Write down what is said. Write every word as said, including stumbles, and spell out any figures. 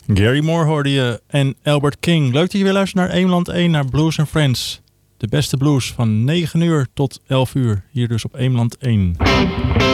Gary Moore hoorde je en Albert King. Leuk dat je weer luistert naar Eemland één, naar Blues and Friends. De beste blues van negen uur tot elf uur. Hier dus op Eemland één.